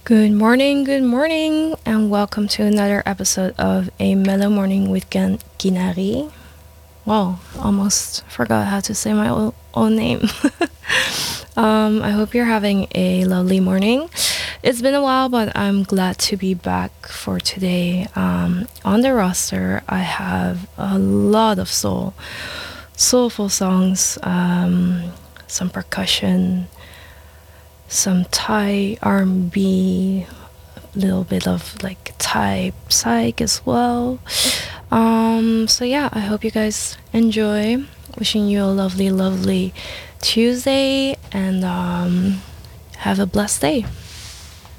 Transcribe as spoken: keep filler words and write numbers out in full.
Good morning, good morning, and welcome to another episode of A Mellow Morning with Gan- Ginari. Wow, almost forgot how to say my o- own name. um, I hope you're having a lovely morning. It's been a while, but I'm glad to be back for today. Um, on the roster, I have a lot of soul, soulful songs, um, some percussion, some Thai R and B, a little bit of like Thai psych as well. Um, so yeah, I hope you guys enjoy. Wishing you a lovely, lovely Tuesday, and um, have a blessed day.